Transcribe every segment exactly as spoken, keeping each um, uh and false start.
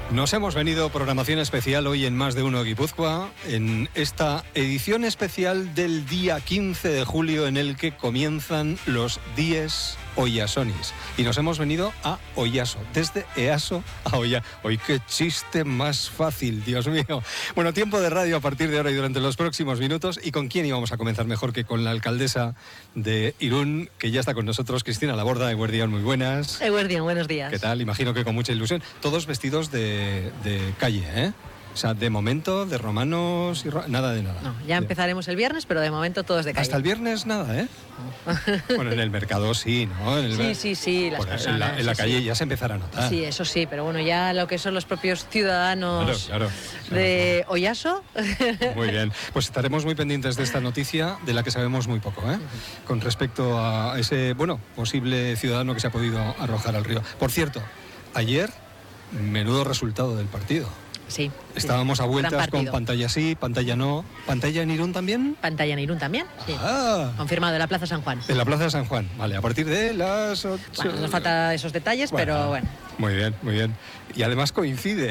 Nos hemos venido programación especial hoy en Más de Uno Guipúzcoa, en esta edición especial del día quince de julio en el que comienzan los Dies Oyasonis. Y nos hemos venido a Oyaso, desde Easo a Oya. Hoy qué chiste más fácil, Dios mío. Bueno, tiempo de radio a partir de ahora y durante los próximos minutos. ¿Y con quién íbamos a comenzar mejor que con la alcaldesa de Irún, que ya está con nosotros, Cristina Laborda? Eguerdión, muy buenas. Eguerdión, buenos días. ¿Qué tal? Imagino que con mucha ilusión. Todos vestidos de, de calle, ¿eh? O sea, de momento, de romanos y ro... nada de nada. No, ya empezaremos el viernes, pero de momento todos de calle. Hasta el viernes nada, ¿eh? No. Bueno, en el mercado sí, ¿no? En el... Sí, sí, sí. Las personas, en la, en la sí, calle sí. ya se empezará a notar. Sí, eso sí, pero bueno, ya lo que son los propios ciudadanos claro, claro, claro, de Oyaso. Muy bien, pues estaremos muy pendientes de esta noticia de la que sabemos muy poco, ¿eh? Con respecto a ese, bueno, posible ciudadano que se ha podido arrojar al río. Por cierto, ayer, menudo resultado del partido. Sí. Estábamos a vueltas con pantalla sí, pantalla no. ¿Pantalla en Irún también? Pantalla en Irún también, sí. Ah. Confirmado, en la Plaza San Juan. En la Plaza de San Juan, vale, a partir de las ocho... Bueno, nos faltan esos detalles, bueno, pero bueno. Muy bien, muy bien. Y además coincide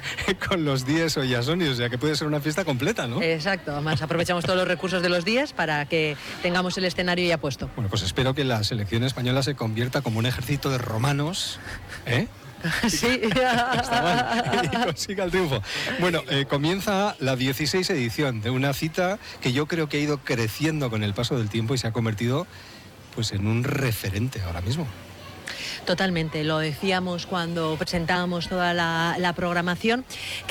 con los Dies Oyasonis, o sea que puede ser una fiesta completa, ¿no? Exacto, además aprovechamos todos los recursos de los días para que tengamos el escenario ya puesto. Bueno, pues espero que la selección española se convierta como un ejército de romanos, ¿eh? Sí. Está mal. Y consiga el triunfo. Bueno, eh, comienza la dieciséis edición de una cita que yo creo que ha ido creciendo con el paso del tiempo y se ha convertido pues en un referente ahora mismo. Totalmente, lo decíamos cuando presentábamos toda la, la programación,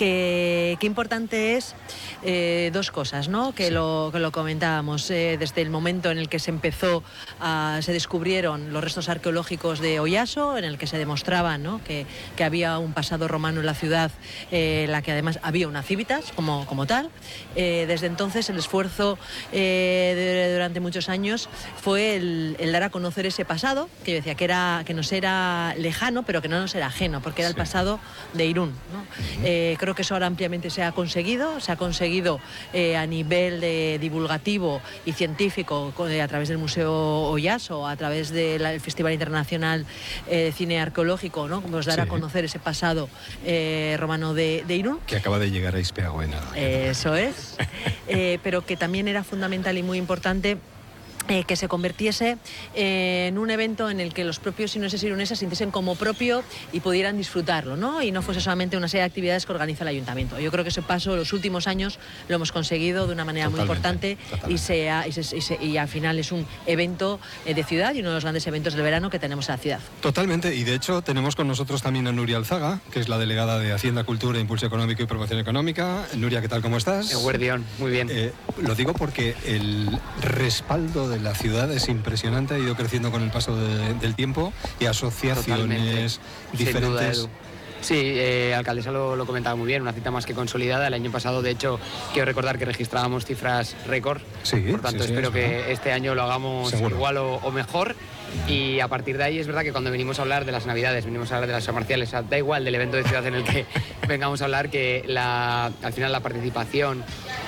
que, que importante es eh, dos cosas, ¿no? Que, sí. lo, que lo comentábamos, eh, desde el momento en el que se empezó, a, se descubrieron los restos arqueológicos de Oyaso, en el que se demostraba, ¿no? que, que había un pasado romano en la ciudad, eh, en la que además había una civitas como, como tal. Eh, desde entonces el esfuerzo eh, de, durante muchos años fue el, el dar a conocer ese pasado, que yo decía que, era, que nos era era lejano, pero que no nos era ajeno, porque era el pasado de Irún, ¿no? Uh-huh. eh, creo que eso ahora ampliamente se ha conseguido, se ha conseguido eh, a nivel de divulgativo y científico eh, a través del Museo Oyaso, a través del Festival Internacional eh, de Cine Arqueológico, ¿no? Como os dar sí. a conocer ese pasado eh, romano de, de Irún. Que acaba de llegar a Ispeaguena. Eh, eso es, eh, pero que también era fundamental y muy importante Eh, que se convirtiese eh, en un evento en el que los propios iruneses y irunesas se sintiesen como propio y pudieran disfrutarlo, ¿no? Y no fuese solamente una serie de actividades que organiza el ayuntamiento. Yo creo que ese paso, los últimos años, lo hemos conseguido de una manera totalmente, muy importante totalmente. Y, se ha, y, se, y, se, y al final es un evento eh, de ciudad y uno de los grandes eventos del verano que tenemos en la ciudad. Totalmente, y de hecho tenemos con nosotros también a Nuria Alzaga, que es la delegada de Hacienda, Cultura, Impulso Económico y Promoción Económica. Nuria, ¿qué tal? ¿Cómo estás? Eguerdión, muy bien. Eh, lo digo porque el respaldo de la ciudad es impresionante, ha ido creciendo con el paso de, del tiempo y asociaciones totalmente. Diferentes. Sin duda, sí, eh, alcaldesa lo, lo comentaba muy bien, una cita más que consolidada. El año pasado, de hecho, quiero recordar que registrábamos cifras récord, sí, por tanto sí, espero sí, que este año lo hagamos seguro. Igual o, o mejor. Y a partir de ahí es verdad que cuando venimos a hablar de las Navidades, venimos a hablar de las San Marciales, da igual del evento de ciudad en el que vengamos a hablar, que la, al final la participación,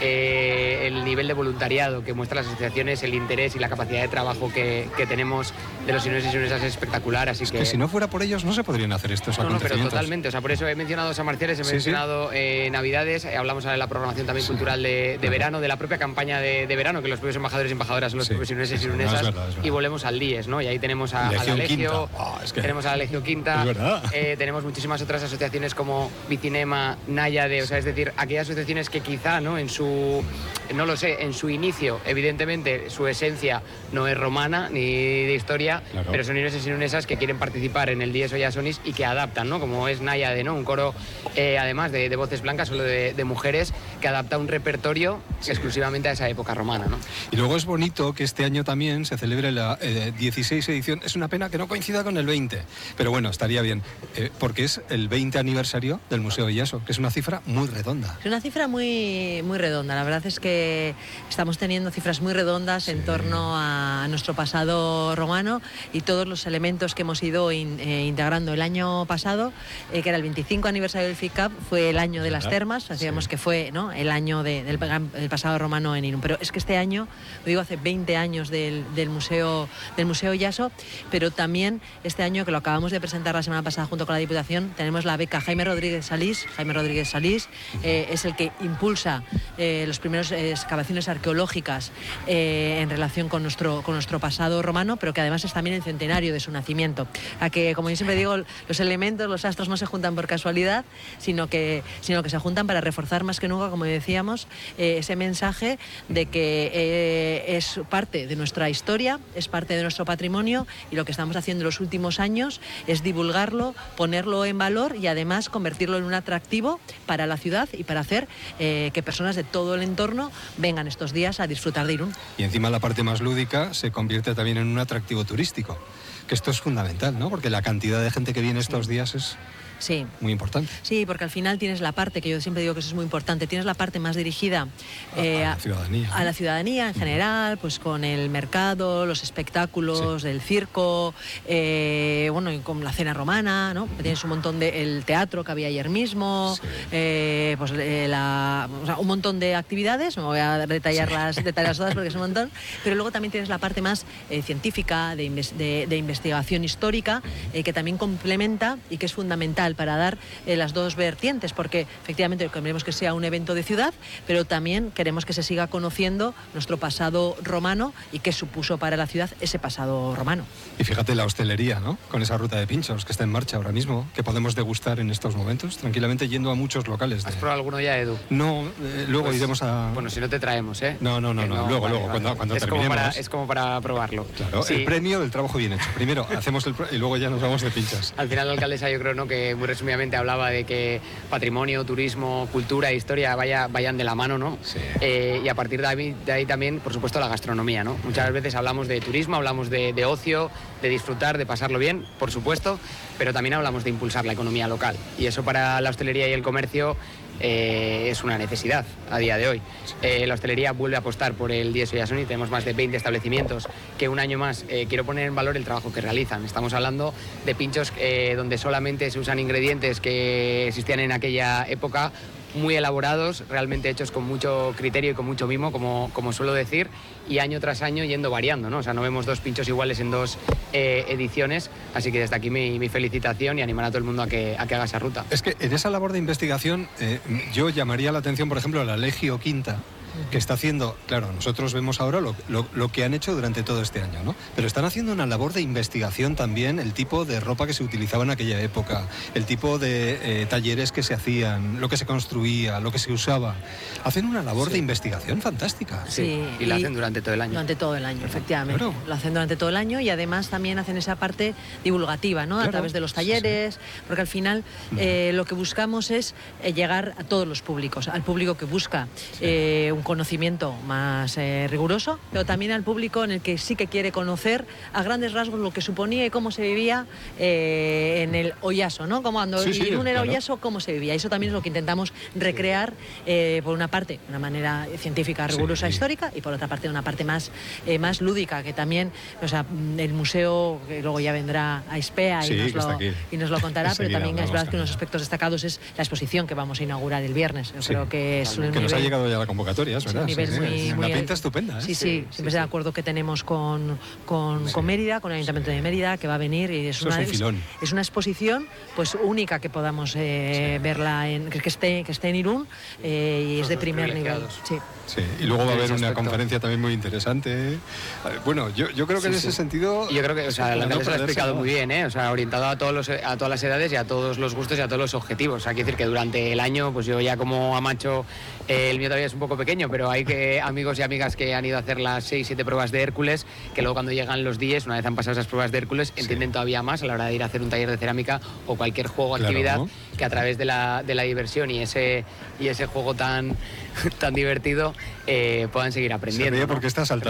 eh, el nivel de voluntariado que muestran las asociaciones, el interés y la capacidad de trabajo que, que tenemos de los iruneses y irunesas es espectacular. Así es que, que si no fuera por ellos no se podrían hacer estos no, acontecimientos. No, pero totalmente, o sea, por eso he mencionado San Marciales, he sí, mencionado sí. Eh, Navidades, eh, hablamos de la programación también sí. cultural de, de claro. verano, de la propia campaña de, de verano, que los propios embajadores y embajadoras son los sí. propios iruneses y irunesas, no, es verdad, es verdad. Y volvemos al Dies, ¿no? Y ahí tenemos a, a la Legio, oh, es que... tenemos a la Legio Quinta, eh, tenemos muchísimas otras asociaciones como Bicinema, Náyade, o sea, es decir, aquellas asociaciones que quizá, ¿no? En su, no lo sé, en su inicio, evidentemente, su esencia no es romana ni de historia, claro. pero son iruneses y irunesas que quieren participar en el Dies Oyasonis y que adaptan, ¿no? Como es Náyade, ¿no? Un coro, eh, además de, de voces blancas, solo de, de mujeres, que adapta un repertorio sí. exclusivamente a esa época romana, ¿no? Y luego es bonito que este año también se celebre la eh, dieciséis edición. Es una pena que no coincida con el veinte, pero bueno, estaría bien, eh, porque es el veinte aniversario del Museo Oyaso, que es una cifra muy redonda. Es una cifra muy, muy redonda, la verdad es que estamos teniendo cifras muy redondas sí. en torno a nuestro pasado romano y todos los elementos que hemos ido in, eh, integrando el año pasado, eh, que era el veinticinco aniversario del F I C A P, fue el año de las termas, decíamos sí. que fue, ¿no? el año de, del, del pasado romano en Irún, pero es que este año, lo digo hace veinte años del, del, museo, del Museo Oyaso, Oyaso, pero también este año, que lo acabamos de presentar la semana pasada junto con la Diputación, tenemos la beca Jaime Rodríguez Salís. Jaime Rodríguez Salís eh, es el que impulsa eh, los primeros eh, excavaciones arqueológicas eh, en relación con nuestro, con nuestro pasado romano, pero que además es también el centenario de su nacimiento. A que, como yo siempre digo, los elementos, los astros no se juntan por casualidad, sino que, sino que se juntan para reforzar más que nunca, como decíamos, eh, ese mensaje de que eh, es parte de nuestra historia, es parte de nuestro patrimonio, y lo que estamos haciendo en los últimos años es divulgarlo, ponerlo en valor y además convertirlo en un atractivo para la ciudad y para hacer eh, que personas de todo el entorno vengan estos días a disfrutar de Irún. Y encima la parte más lúdica se convierte también en un atractivo turístico, que esto es fundamental, ¿no? Porque la cantidad de gente que viene estos días es... Sí. Muy importante. Sí, porque al final tienes la parte, que yo siempre digo que eso es muy importante, tienes la parte más dirigida eh, a, a la ciudadanía. A la ciudadanía en general, pues con el mercado, los espectáculos, sí. el circo, eh, bueno, y con la cena romana, ¿no? Tienes un montón de... el teatro que había ayer mismo, sí. eh, pues eh, la, o sea, un montón de actividades, no voy a detallarlas, sí. detallarlas todas porque es un montón, pero luego también tienes la parte más eh, científica, de, de, de investigación histórica, eh, que también complementa y que es fundamental para dar eh, las dos vertientes, porque efectivamente queremos que sea un evento de ciudad, pero también queremos que se siga conociendo nuestro pasado romano y qué supuso para la ciudad ese pasado romano. Y fíjate la hostelería, ¿no? Con esa ruta de pinchos que está en marcha ahora mismo, que podemos degustar en estos momentos, tranquilamente yendo a muchos locales. De... ¿Has probado alguno ya, Edu? No, eh, luego pues, iremos a... Bueno, si no te traemos, ¿eh? No, no, no, no, no. luego, vale, luego, vale. cuando, cuando es terminemos. Como para, es como para probarlo. Claro, sí. El premio del trabajo bien hecho. Primero hacemos el... y luego ya nos vamos de pinchas. Al final la alcaldesa, yo creo, ¿no?, que muy resumidamente hablaba de que patrimonio, turismo, cultura e historia vaya, vayan de la mano, ¿no? Sí. Eh, y a partir de ahí, de ahí también, por supuesto, la gastronomía, ¿no? Muchas veces hablamos de turismo, hablamos de, de ocio, de disfrutar, de pasarlo bien, por supuesto, pero también hablamos de impulsar la economía local. Y eso para la hostelería y el comercio eh, es una necesidad a día de hoy. Eh, la hostelería vuelve a apostar por el Dies Oyasonis, tenemos más de veinte establecimientos que un año más eh, quiero poner en valor el trabajo que realizan. Estamos hablando de pinchos eh, donde solamente se usan ingredientes que existían en aquella época, muy elaborados, realmente hechos con mucho criterio y con mucho mimo, como, como suelo decir, y año tras año yendo variando, ¿no? O sea, no vemos dos pinchos iguales en dos eh, ediciones, así que desde aquí mi, mi felicitación y animar a todo el mundo a que, a que haga esa ruta. Es que en esa labor de investigación eh, yo llamaría la atención, por ejemplo, a la Legio Quinta, que está haciendo, claro, nosotros vemos ahora lo, lo, lo que han hecho durante todo este año, ¿no? Pero están haciendo una labor de investigación también, el tipo de ropa que se utilizaba en aquella época, el tipo de eh, talleres que se hacían, lo que se construía, lo que se usaba. Hacen una labor sí. de investigación fantástica. Sí, sí. y la hacen durante todo el año. Durante todo el año, efectivamente. Claro. Lo hacen durante todo el año y además también hacen esa parte divulgativa, ¿no? Claro. A través de los talleres, sí, sí. porque al final eh, lo que buscamos es eh, llegar a todos los públicos, al público que busca sí. eh, un conocimiento más eh, riguroso, pero también al público en el que sí que quiere conocer a grandes rasgos lo que suponía y cómo se vivía eh, en el Oyaso, ¿no? Como cuando sí, sí, Irún era claro. Oyaso, cómo se vivía. Eso también es lo que intentamos recrear, eh, por una parte, de una manera científica, rigurosa, sí. histórica, y por otra parte, una parte más, eh, más lúdica, que también, o sea, el museo, que luego ya vendrá a Ispea sí, y, nos lo, y nos lo contará, pero también es verdad que uno de los aspectos destacados es la exposición que vamos a inaugurar el viernes. Yo sí, creo que es un que nivel, nos ha llegado ya la convocatoria, es verdad. Un nivel sí, muy, sí. muy Una pinta estupenda, ¿eh? Sí, sí, sí siempre sí, es el acuerdo que tenemos con, con, sí. con Mérida, con el Ayuntamiento sí. de Mérida, que va a venir, y es, una, es, un es, es una exposición pues única que podamos eh, sí. verla, en, que, que, esté, que esté en Irún, eh, y es de primer nivel. Sí. Sí, y luego va a haber una conferencia también muy interesante. Bueno, yo, yo creo que sí, en ese sí. sentido... Yo creo que, o sea, la alcaldesa lo ha explicado muy bien, ¿eh? O sea, orientado a, todos los, a todas las edades y a todos los gustos y a todos los objetivos. O sea, quiero decir que durante el año, pues yo ya como amacho, eh, el mío todavía es un poco pequeño, pero hay que amigos y amigas que han ido a hacer las seis, siete pruebas de Hércules, que luego cuando llegan los días, una vez han pasado esas pruebas de Hércules, sí. entienden todavía más a la hora de ir a hacer un taller de cerámica o cualquier juego o claro, actividad, ¿no? Que a través de la, de la diversión y ese, y ese juego tan, tan divertido, eh, puedan seguir aprendiendo. Se ríe ¿no? porque está saltando.